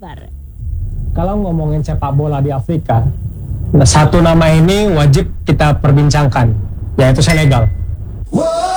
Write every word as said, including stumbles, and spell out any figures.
Akbar. Kalau ngomongin sepak bola di Afrika, satu nama ini wajib kita perbincangkan, yaitu Senegal.